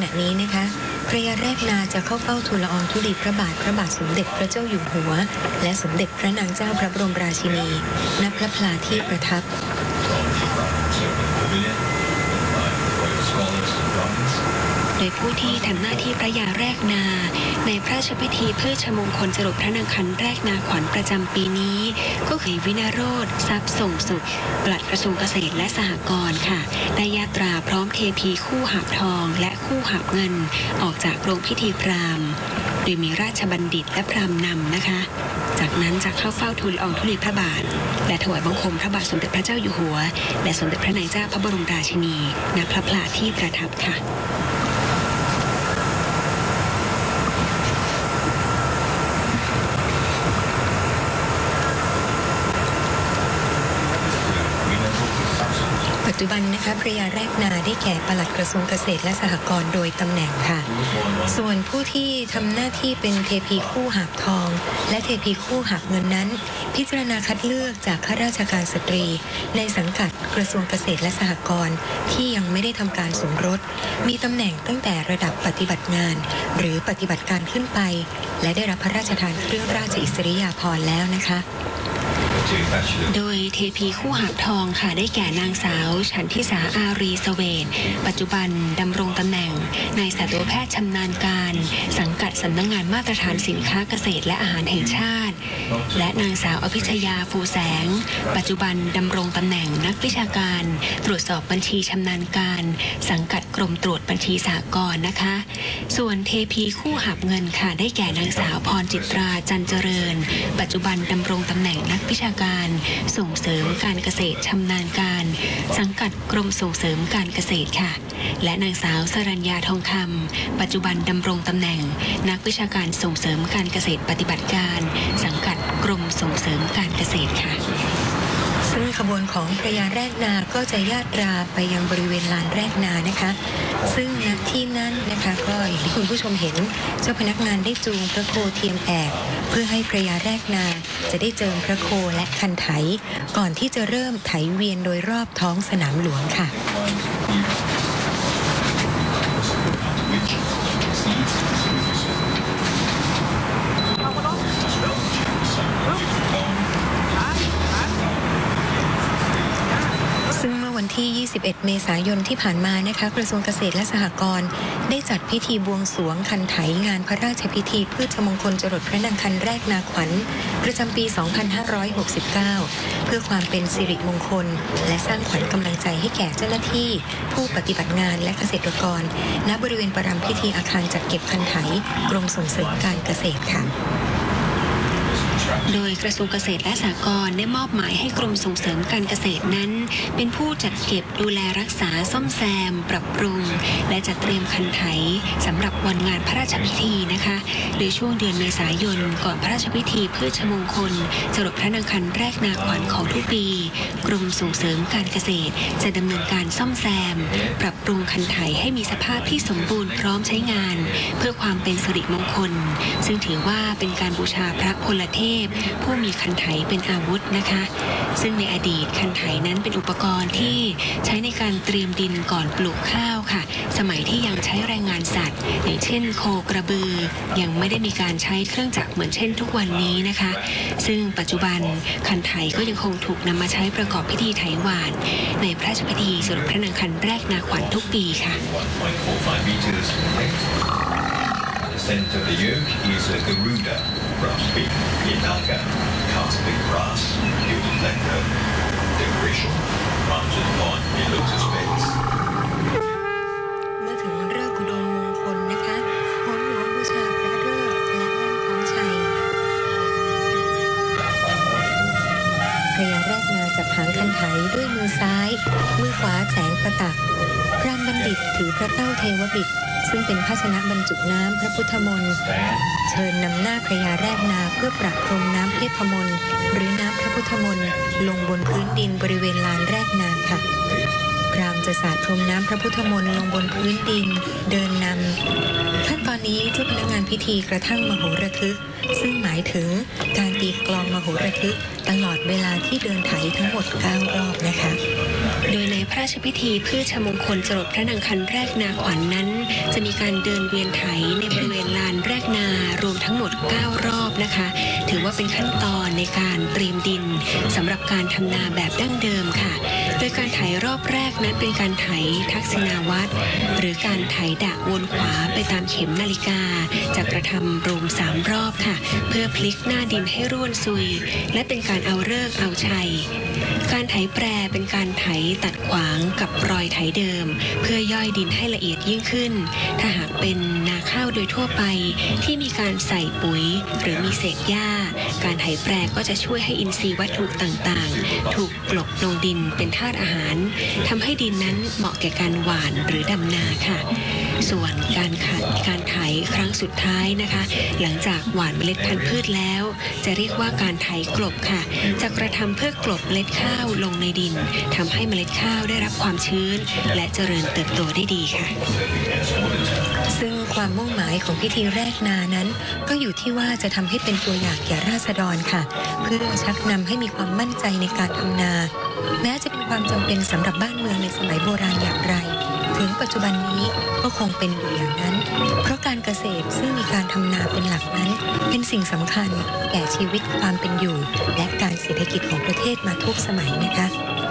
ณะนี้นะคะพระยาแรกนาจะเข้าเฝ้าทูลละอองธุลีพระบาทสมเด็จพระเจ้าอยู่หัวและสมเด็จพระนางเจ้าพระบรมราชินีณพระพลาที่ประทับโดยผู้ที่ทำหน้าที่พระยาแรกนาในพระราชพิธีพืชมงคลจรดพระนางคันแรกนาขวัญประจำปีนี้ก็คือวินาโรธทรัพย์ส่งสุขปลัดกระทรวงเกษตรและสหกรณ์ค่ะได้ยาตราพร้อมเทพีคู่หาบทองและคู่หาบเงินออกจากโรงพิธีพราหมณ์โดยมีราชบัณฑิตและพราหมณ์นำนะคะจากนั้นจะเข้าเฝ้าทูลละอองธุลีพระบาทและถวายบังคมพระบาทสมเด็จพระเจ้าอยู่หัวและสมเด็จพระนางเจ้าพระบรมราชินีณพระพลาที่ประทับค่ะปัจจุบันนะคะพระยาแรกนาได้แก่ปลัดกระทรวงเกษตรและสหกรณ์โดยตำแหน่งค่ะส่วนผู้ที่ทำหน้าที่เป็นเทพีคู่หาบทองและเทพีคู่หาบเงินนั้นพิจารณาคัดเลือกจากข้าราชการสตรีในสังกัดกระทรวงเกษตรและสหกรณ์ที่ยังไม่ได้ทำการสมรสมีตำแหน่งตั้งแต่ระดับปฏิบัติงานหรือปฏิบัติการขึ้นไปและได้รับพระราชทานเครื่องราชอิสริยาภรณ์แล้วนะคะโดยเทพีคู่หาบทองค่ะได้แก่นางสาวฉันทิสาอารีเสเวตปัจจุบันดำรงตำแหน่งนายสัตวแพทย์ชำนาญการสังกัดสำนักงานมาตรฐานสินค้าเกษตรและอาหารแห่งชาติและนางสาวอภิชยาฟูแสงปัจจุบันดำรงตำแหน่งนักวิชาการตรวจสอบบัญชีชำนาญการสังกัดกรมตรวจบัญชีสหกรณ์นะคะส่วนเทพีคู่หาบเงินค่ะได้แก่นางสาวพรจิตราจันเจริญปัจจุบันดำรงตำแหน่งนักวิชาการส่งเสริมการเกษตรชำนาญการสังกัดกรมส่งเสริมการเกษตรค่ะและนางสาวสรัญญาทองคำปัจจุบันดำรงตำแหน่งนักวิชาการส่งเสริมการเกษตรปฏิบัติการสังกัดกรมส่งเสริมการเกษตรค่ะซึ่งขบวนของพระยาแรกนาก็จะญาตราไปยังบริเวณลานแรกนานะคะซึ่งณที่นั้นนะคะก็อย่างที่คุณผู้ชมเห็นเจ้าพนักงานได้จูงพระโคเทียมแอกเพื่อให้พระยาแรกนาจะได้เจิมพระโคและคันไถก่อนที่จะเริ่มไถเวียนโดยรอบท้องสนามหลวงค่ะซึ่งเมื่อวันที่ 21 เมษายนที่ผ่านมานะคะกระทรวงเกษตรและสหกรณ์ได้จัดพิธีบวงสรวงคันไถงานพระราชพิธีพืชมงคลจรดพระนางคันแรกนาขวัญประจำปี 2569 เพื่อความเป็นสิริมงคลและสร้างขวัญกำลังใจให้แก่เจ้าหน้าที่ผู้ปฏิบัติงานและเกษตรกรณบริเวณประรำพิธีอาคารจัดเก็บคันไถกรมส่งเสริมการเกษตรค่ะโดยกระทรวงเกษตรและสหกรณ์ได้มอบหมายให้กรมส่งเสริมการเกษตรนั้นเป็นผู้จัดเก็บดูแลรักษาซ่อมแซมปรับปรุงและจัดเตรียมคันไถสำหรับวันงานพระราชพิธีนะคะโดยช่วงเดือนเมษายนก่อนพระราชพิธีพืชมงคลจรดพระนางคันแรกนาขวัญของทุกปีกรมส่งเสริมการเกษตรจะดำเนินการซ่อมแซมปรับปรุงคันไถให้มีสภาพที่สมบูรณ์พร้อมใช้งานเพื่อความเป็นสิริมงคลซึ่งถือว่าเป็นการบูชาพระพลเทพผู้มีคันไถเป็นอาวุธนะคะซึ่งในอดีตคันไถนั้นเป็นอุปกรณ์ที่ใช้ในการเตรียมดินก่อนปลูกข้าวค่ะสมัยที่ยังใช้แรงงานสัตว์อย่างเช่นโคกระบือยังไม่ได้มีการใช้เครื่องจักรเหมือนเช่นทุกวันนี้นะคะซึ่งปัจจุบันคันไถก็ยังคงถูกนำมาใช้ประกอบพิธีไถหวานในพระราชพิธีสมเด็จพระนางคันแรกนาขวัญทุกปีค่ะ The center of the yoke is a Garuda from Yinaga, casting brass, using lacquer, decoration, mounted on a lotus base. เมื่อถึงฤกษ์อุดมมงคลนะคะโหนหลวงบูชาพระฤกษ์และแว่นคล้องชัยพระยาแรกนาจับหางคันไถด้วยมือซ้ายมือขวาแสงประตักพราหมณ์บัณฑิตถือพระเต้าเทวบิดซึ่งเป็นภาชนะบรรจุน้ำพระพุทธมนต์เชิญนำหน้าพระยาแรกนาเพื่อประพรมน้ำเทพมนต์หรือน้ำพระพุทธมนต์ลงบนพื้นดินบริเวณลานแรกนาค่ะพพราหมณ์จะสาดพรมน้ำพระพุทธมนต์ลงบนพื้นดินเดินนำขั้นตอนนี้เจ้าพนักงานพิธีกระทั่งมโหระทึกซึ่งหมายถึงการตีกลองมโหระทึกตลอดเวลาที่เดินไถทั้งหมด9 รอบนะคะโดยในพระราชพิธีพืชมงคลจรดพระนางคันแรกนาขวัญ นั้นจะมีการเดินเวียนไถในบริเวณลานแรกนารวมทั้งหมด9 รอบนะคะถือว่าเป็นขั้นตอนในการเตรียมดินสำหรับการทำนาแบบดั้งเดิมค่ะโดยการไถรอบแรกนั้นเป็นการไถทักษิณาวัตรหรือการไถดะวนขวาไปตามเข็มนาฬิกาจะกระทำรวม3 รอบค่ะเพื่อพลิกหน้าดินให้ร่วนซุยและเป็นการเอาฤกษ์เอาชัยการไถแปรเป็นการไถตัดขวางกับรอยไถเดิมเพื่อย่อยดินให้ละเอียดยิ่งขึ้นถ้าหากเป็นนาข้าวโดยทั่วไปที่มีการใส่ปุ๋ยหรือมีเศษหญ้าการไถแปรก็จะช่วยให้อินทรีย์วัตถุต่างๆถูกกลบลงดินเป็นธาตุอาหารทำให้ดินนั้นเหมาะแก่การหว่านหรือดำนาค่ะส่วนการไถครั้งสุดท้ายนะคะหลังจากหว่านเมล็ดพันธุ์พืชแล้วจะเรียกว่าการไถกลบค่ะจะกระทำเพื่อกลบเมล็ดข้าวลงในดินทำให้เมล็ดข้าวได้รับความชื้นและเจริญเติบโตได้ดีค่ะซึ่งความมุ่งหมายของพิธีแรกนานั้นก็อยู่ที่ว่าจะทำให้เป็นตัวอย่างแก่ราษฎรค่ะเพื่อชักนำให้มีความมั่นใจในการทำนาแม้จะเป็นความจำเป็นสำหรับบ้านเมืองในสมัยโบราณอย่างไรถึงปัจจุบันนี้ก็คงเป็นอยู่อย่างนั้นเพราะการเกษตรซึ่งมีการทำนาเป็นหลักนั้นเป็นสิ่งสำคัญแก่ชีวิตความเป็นอยู่และการเศรษฐกิจของประเทศมาทุกสมัยนะคะ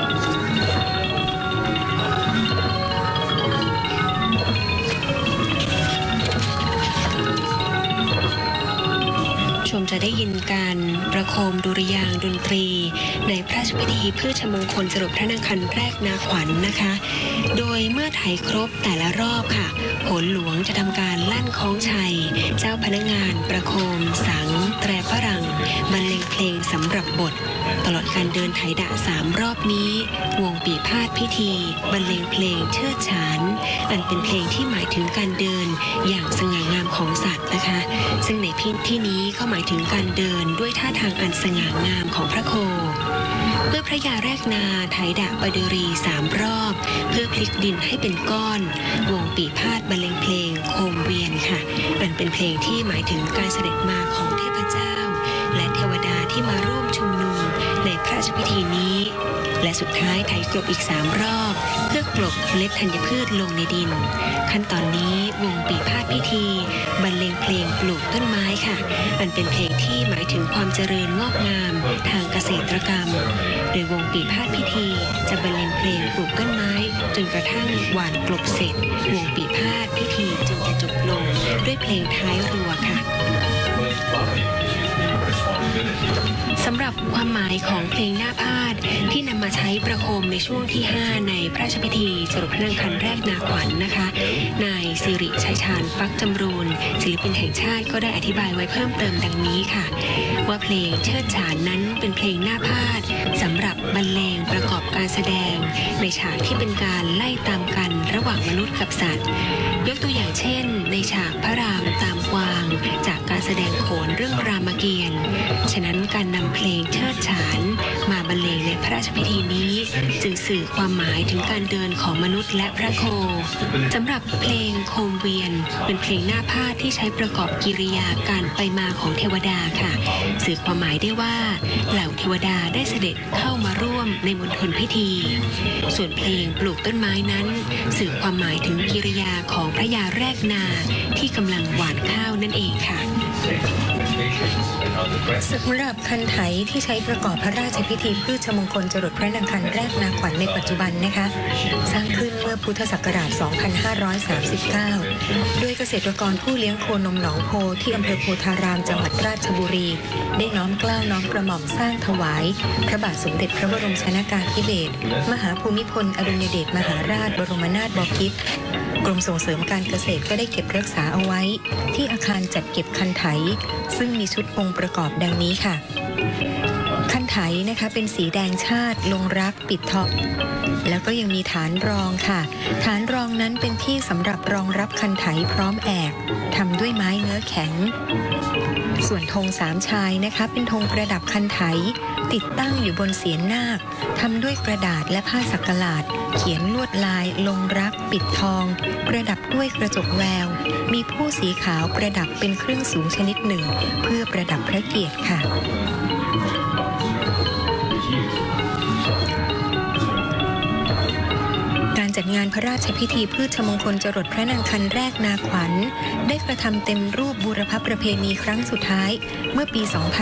ชมจะได้ยินการประโคมดุริยางค์ดนตรีในพระราชพิธีพืชมงคลจรดพระนางคันแรกนาขวัญ นะคะโดยเมื่อไถครบแต่ละรอบค่ะโหนหลวงจะทำการลั่นคล้องชัยเจ้าพนักงานประโคมสังแตรฝรั่งบรรเลงเพลงสำหรับบทตลอดการเดินไถดะ3 รอบนี้วงปีพาทย์พิธีบรรเลงเพลงเชิดฉานอันเป็นเพลงที่หมายถึงการเดินอย่างสง่างามของสัตว์นะคะซึ่งในที่นี้ก็หมายถึงการเดินด้วยท่าทางอันสง่างามของพระโคเมื่อพระยาแรกนาไถดะปดุรี3 รอบเพื่อพลิกดินให้เป็นก้อนวงปีพาทย์บรรเลงเพลงโคมเวียนค่ะอันเป็นเพลงที่หมายถึงการเสด็จมาของเทพเจ้าและเทวดาที่มาร่วมชุมนุมในพระราชพิธีนี้และสุดท้ายไถกลบอีก3 รอบเพื่อกลบเมล็ดธัญพืชลงในดินขั้นตอนนี้วงปีพาทย์พิธีบรรเลงเพลงปลูกต้นไม้ค่ะอันเป็นเพลงที่หมายถึงความเจริญงอกงามทางเกษตรกรรมโดยวงปีพาทย์พิธีจะบรรเลงเพลงปลูกต้นไม้จนกระทั่งหว่านกลบเสร็จวงปีพาทย์พิธีจึงจะจบลงด้วยเพลงท้ายรัวค่ะสำหรับความหมายของเพลงหน้าพาทย์ที่นำมาใช้ประโคมในช่วงที่ 5ในพระราชพิธีจรดพระนางคันแรกนาขวัญ นะคะนายสิริชัยชาญฟักจำรูนศิลปินแห่งชาติก็ได้อธิบายไว้เพิ่มเติมดังนี้ค่ะว่าเพลงเชิดฉานนั้นเป็นเพลงหน้าพาทย์สำหรับบรรเลงประกอบการแสดงในฉากที่เป็นการไล่ตามกันระหว่างมนุษย์กับสัตว์ยกตัวอย่างเช่นในฉากพระรามตามกวางจากการแสดงโขนเรื่องรามเกียรติ์ฉะนั้นการนำเพลงเชิดฉานมาบรรเลงในพระราชพิธีนี้จึงสื่อความหมายถึงการเดินของมนุษย์และพระโคสำหรับเพลงโคมเวียนเป็นเพลงหน้าพาทย์ที่ใช้ประกอบกิริยาการไปมาของเทวดาค่ะสื่อความหมายได้ว่าเหล่าเทวดาได้เสด็จเข้ามาร่วมในมณฑลพิธีส่วนเพลงปลูกต้นไม้นั้นสื่อความหมายถึงกิริยาของพระยาแรกนาที่กำลังหว่านข้าวนั่นเองค่ะสำหรับคันไถที่ใช้ประกอบพระราชพิธีพืชมงคลจรดพระนางคันแรกนาขวัญในปัจจุบันนะคะสร้างขึ้นเมื่อพุทธศักราช 2539 โดยเกษตรกรผู้เลี้ยงโคนมหนองโพที่อำเภอโพธารามจังหวัดราชบุรีได้น้อมเกล้าน้อมกระหม่อมสร้างถวายพระบาทสมเด็จพระบรมชนกาธิเบศรมหาภูมิพลอดุลยเดชมหาราชบรมนาถบพิตรกรมส่งเสริมการเกษตรก็ได้เก็บรักษาเอาไว้ที่อาคารจัดเก็บคันไถซึ่งมีชุดองค์ประกอบดังนี้ค่ะคันไถไถนะคะเป็นสีแดงชาติลงรักปิดทองแล้วก็ยังมีฐานรองค่ะฐานรองนั้นเป็นที่สำหรับรองรับคันไถพร้อมแอกทำด้วยไม้เนื้อแข็งส่วนธงสามชายนะคะเป็นธงประดับคันไถติดตั้งอยู่บนเศียรนาคทำด้วยกระดาษและผ้าสักหลาดเขียนลวดลายลงรักปิดทองประดับด้วยกระจกแววมีผู้สีขาวประดับเป็นเครื่องสูงชนิดหนึ่งเพื่อประดับพระเกียรติค่ะการจัดงานพระราชพิธีพืชมงคลจรดพระนางคันแรกนาขวัญได้กระทำเต็มรูปบูรพประเพณีครั้งสุดท้ายเมื่อปี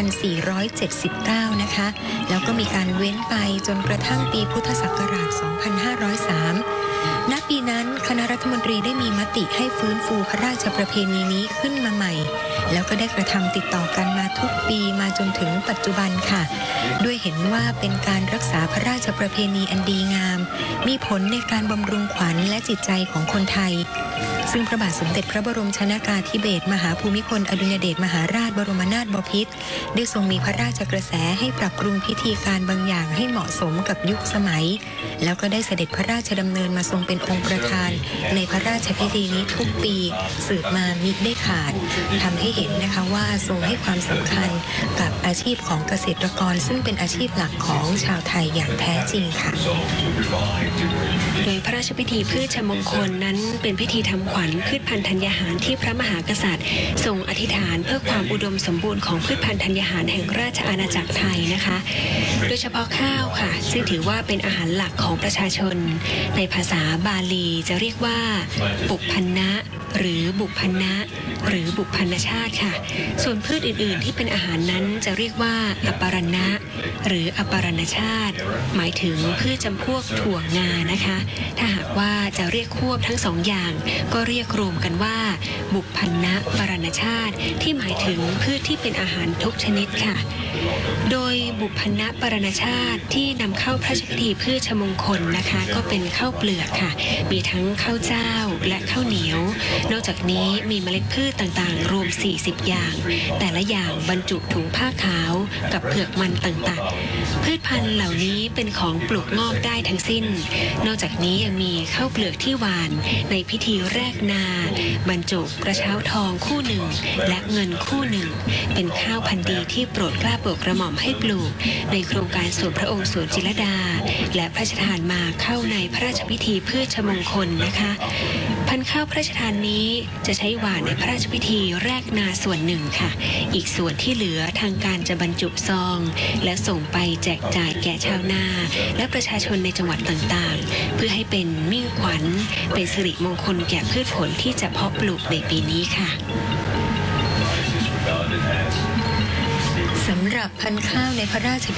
2479 นะคะแล้วก็มีการเว้นไปจนกระทั่งปีพุทธศักราช 2503 ณ ปีนั้นคณะรัฐมนตรีได้มีมติให้ฟื้นฟูพระราชประเพณีนี้ขึ้นมาใหม่แล้วก็ได้กระทำติดต่อกันมาทุกปีมาจนถึงปัจจุบันค่ะด้วยเห็นว่าเป็นการรักษาพระราชประเพณีอันดีงามมีผลในการบำรุงขวัญและจิตใจของคนไทยซึ่งพระบาทสมเด็จพระบรมชนกาธิเบศรมหาภูมิพลอดุลยเดชมหาราชบรมนาถบพิตรได้ทรงมีพระราชกระแสให้ปรับปรุงพิธีการบางอย่างให้เหมาะสมกับยุคสมัยแล้วก็ได้เสด็จพระราชดำเนินมาทรงเป็นองค์ประธานในพระราชพิธีนี้ทุกปีสืบมามิได้ขาดทำให้เห็นนะคะว่าทรงให้ความสำคัญกับอาชีพของเกษตรกรซึ่งเป็นอาชีพหลักของชาวไทยอย่างแท้จริงค่ะโดยพระราชพิธีพืชมงคลนั้นเป็นพิธีทำขวัญพืชพันธุ์ธัญญาหารที่พระมหากษัตริย์ทรงอธิษฐานเพื่อความอุดมสมบูรณ์ของพืชพันธุ์ธัญญาหารแห่งราชอาณาจักรไทยนะคะโดยเฉพาะข้าวค่ะซึ่งถือว่าเป็นอาหารหลักของประชาชนในภาษาบาลีจะเรียกว่าปุพพนะ หรือบุพนะ หรือบุพพนชาติค่ะส่วนพืชอื่นๆที่เป็นอาหารนั้นจะเรียกว่าอัปปารณะหรืออัปปารณชาติหมายถึงพืชจำพวกถั่วงานะคะถ้าหากว่าจะเรียกควบทั้งสองอย่างก็เรียกรวมกันว่าบุพพนะปารณชาติที่หมายถึงพืชที่เป็นอาหารทุกชนิดค่ะโดยบุพพนะปารณชาติที่นำเข้าพระราชพิธีพืชมงคลนะคะก็เป็นข้าวเปลือกค่ะมีทั้งข้าวเจ้าและข้าวเหนียวนอกจากนี้มีเมล็ดพืชต่างๆรวม40อย่างแต่ละอย่างบรรจุถุงผ้าขาวกับเผือกมันต่างๆพืชพันธุ์เหล่านี้เป็นของปลูกงอกได้ทั้งสิ้นนอกจากนี้ยังมีข้าวเปลือกที่หวานในพิธีแรกนาบรรจุกระเช้าทองคู่หนึ่งและเงินคู่หนึ่งเป็นข้าวพันธุ์ดีที่โปรดเกล้าโปรดกระหม่อมให้ปลูกในโครงการสวนพระองค์สวนจิรดาและพระราชทานมาเข้าในพระราชพิธีพืชมงคลนะคะพันธุ์ข้าวพระราชทานนี้จะใช้หว่านในพระราชพิธีแรกนาส่วนหนึ่งค่ะอีกส่วนที่เหลือทางการจะบรรจุซองและส่งไปแจกจ่ายแก่ชาวนาและประชาชนในจังหวัดต่างๆเพื่อให้เป็นมิ่งขวัญเป็นสิริมงคลแก่พืชผลที่จะเพาะปลูกในปีนี้ค่ะสำหรับพันธุ์ข้าวในพระราช